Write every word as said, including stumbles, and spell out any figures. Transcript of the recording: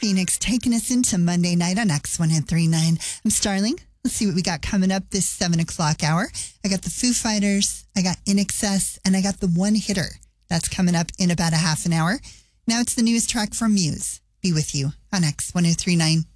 Phoenix taking us into Monday night on X one oh three point nine. I'm Starling. Let's see what we got coming up this seven o'clock hour. I got the Foo Fighters, I got In Excess, and I got the One Hitter. That's coming up in about a half an hour. Now it's the newest track from Muse. Be with you on X one oh three point nine.